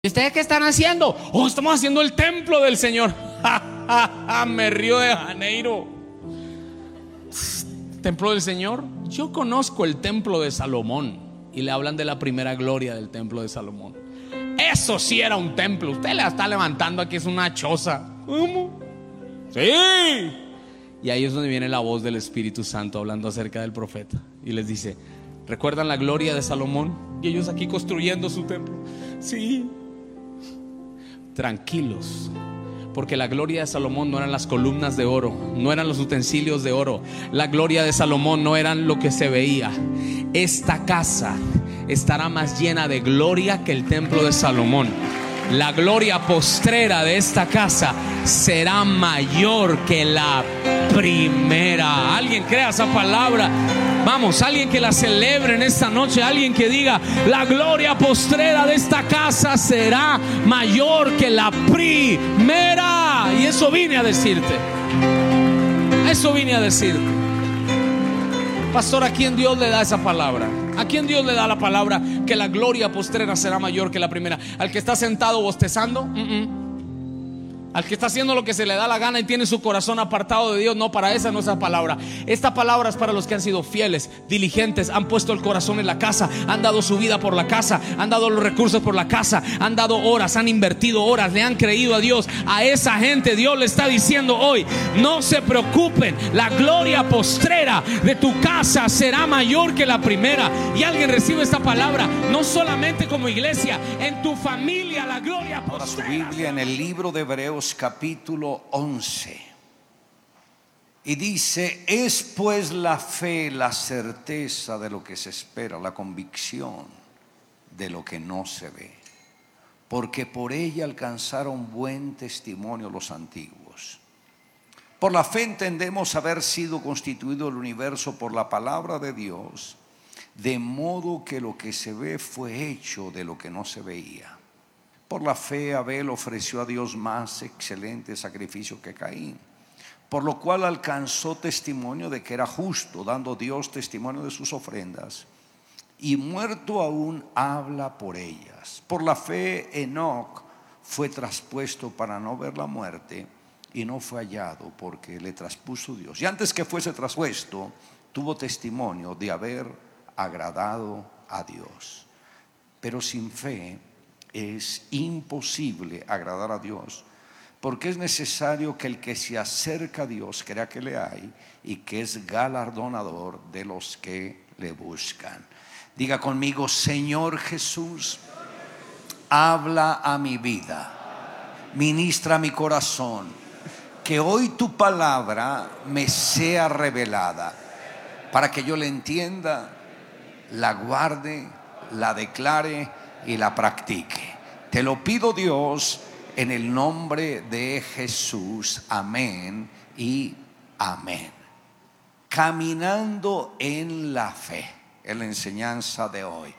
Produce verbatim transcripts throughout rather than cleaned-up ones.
¿Y ustedes qué están haciendo? Oh, estamos haciendo el templo del Señor. Ja, ja, ja, me río de Janeiro. ¿Templo del Señor? Yo conozco el templo de Salomón y le hablan de la primera gloria del templo de Salomón. Eso sí era un templo. Usted le está levantando aquí, es una choza. ¿Cómo? Sí. Y ahí es donde viene la voz del Espíritu Santo hablando acerca del profeta y les dice: ¿recuerdan la gloria de Salomón? Y ellos aquí construyendo su templo. Sí. Tranquilos, porque la gloria de Salomón no eran las columnas de oro, no eran los utensilios de oro. La gloria de Salomón no eran lo que se veía. Esta casa estará más llena de gloria que el templo de Salomón. La gloria postrera de esta casa será mayor que la primera. ¿Alguien crea esa palabra? Vamos, alguien que la celebre en esta noche. Alguien que diga: la gloria postrera de esta casa será mayor que la primera. Y eso vine a decirte. Eso vine a decirte. Pastor, ¿a quién Dios le da esa palabra? ¿A quién Dios le da la palabra que la gloria postrera será mayor que la primera? ¿Al que está sentado bostezando? Uh-uh. Al que está haciendo lo que se le da la gana y tiene su corazón apartado de Dios. No, para esa no es la palabra. Esta palabra es para los que han sido fieles, diligentes, han puesto el corazón en la casa, han dado su vida por la casa, han dado los recursos por la casa, han dado horas, han invertido horas, le han creído a Dios. A esa gente Dios le está diciendo hoy: no se preocupen, la gloria postrera de tu casa será mayor que la primera. Y alguien recibe esta palabra, no solamente como iglesia, en tu familia la gloria postrera. Ahora su Biblia en el libro de Hebreos capítulo once, y dice: es pues la fe la certeza de lo que se espera, la convicción de lo que no se ve, porque por ella alcanzaron buen testimonio los antiguos. Por la fe entendemos haber sido constituido el universo por la palabra de Dios, de modo que lo que se ve fue hecho de lo que no se veía. Por la fe Abel ofreció a Dios más excelente sacrificio que Caín, por lo cual alcanzó testimonio de que era justo, dando Dios testimonio de sus ofrendas, y muerto aún habla por ellas. Por la fe Enoc fue traspuesto para no ver la muerte, y no fue hallado porque le traspuso Dios. Y antes que fuese traspuesto, tuvo testimonio de haber agradado a Dios. Pero sin fe es imposible agradar a Dios, porque es necesario que el que se acerca a Dios crea que le hay y que es galardonador de los que le buscan. Diga conmigo: Señor Jesús, habla a mi vida, ministra mi corazón, que hoy tu palabra me sea revelada, para que yo la entienda, la guarde, la declare y la practique. Te lo pido, Dios, en el nombre de Jesús. Amén y amén. Caminando en la fe, es la enseñanza de hoy.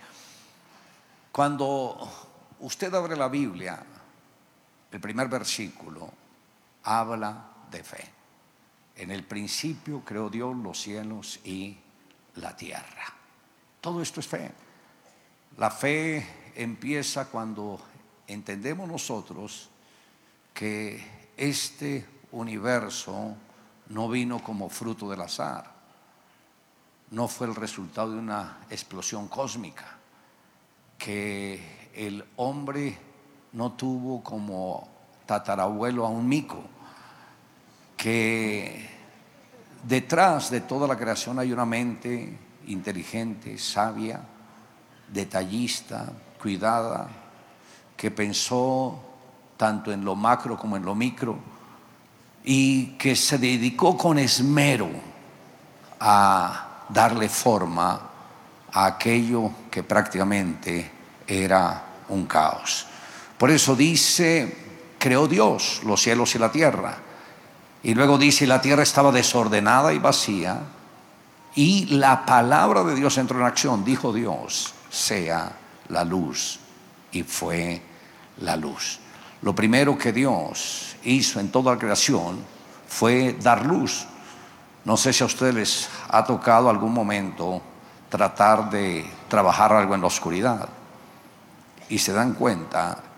Cuando usted abre la Biblia, el primer versículo habla de fe. En el principio creó Dios los cielos y la tierra. Todo esto es fe. La fe empieza cuando entendemos nosotros que este universo no vino como fruto del azar, no fue el resultado de una explosión cósmica, que el hombre no tuvo como tatarabuelo a un mico, que detrás de toda la creación hay una mente inteligente, sabia, detallista, cuidada, que pensó tanto en lo macro como en lo micro, y que se dedicó con esmero a darle forma a aquello que prácticamente era un caos. Por eso dice: creó Dios los cielos y la tierra. Y luego dice: la tierra estaba desordenada y vacía, y la palabra de Dios entró en acción. Dijo Dios: sea la luz, y fue la luz. Lo primero que Dios hizo en toda la creación fue dar luz. No sé si a ustedes les ha tocado algún momento tratar de trabajar algo en la oscuridad y se dan cuenta